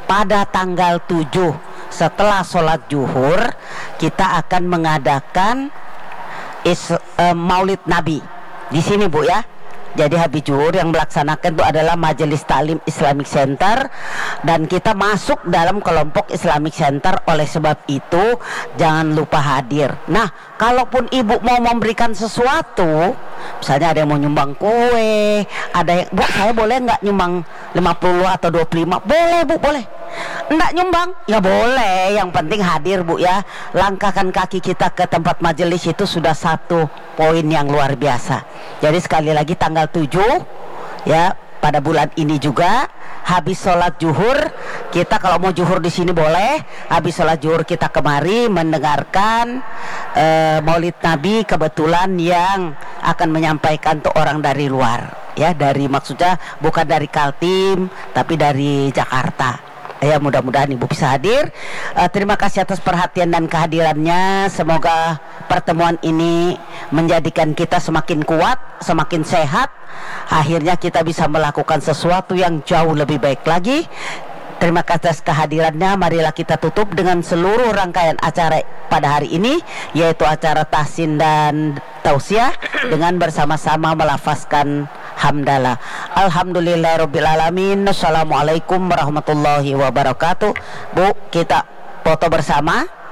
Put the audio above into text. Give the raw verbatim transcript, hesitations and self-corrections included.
pada tanggal tujuh setelah sholat zuhur kita akan mengadakan is, uh, Maulid Nabi di sini Bu ya. Jadi habis zuhur yang melaksanakan itu adalah Majelis Taklim Islamic Center, dan kita masuk dalam kelompok Islamic Center. Oleh sebab itu jangan lupa hadir. Nah, kalaupun ibu mau memberikan sesuatu, misalnya ada yang mau nyumbang kue, ada yang, Bu saya boleh nggak nyumbang lima puluh atau dua puluh lima? Boleh Bu, boleh. Enggak nyumbang? Ya boleh, yang penting hadir Bu ya. Langkahkan kaki kita ke tempat majelis itu sudah satu poin yang luar biasa. Jadi sekali lagi tanggal tujuh ya, pada bulan ini juga habis sholat zuhur kita, kalau mau zuhur di sini boleh, habis sholat zuhur kita kemari mendengarkan uh, Maulid Nabi. Kebetulan yang akan menyampaikan tuh orang dari luar ya, dari maksudnya bukan dari Kaltim tapi dari Jakarta. Ya, mudah-mudahan Ibu bisa hadir. uh, Terima kasih atas perhatian dan kehadirannya. Semoga pertemuan ini menjadikan kita semakin kuat, semakin sehat. Akhirnya kita bisa melakukan sesuatu yang jauh lebih baik lagi. Terima kasih atas kehadirannya. Marilah kita tutup dengan seluruh rangkaian acara pada hari ini, yaitu acara tahsin dan tausiah, dengan bersama-sama melafazkan hamdalah. Alhamdulillahirobbilalamin. Assalamualaikum warahmatullahi wabarakatuh. Bu, kita foto bersama.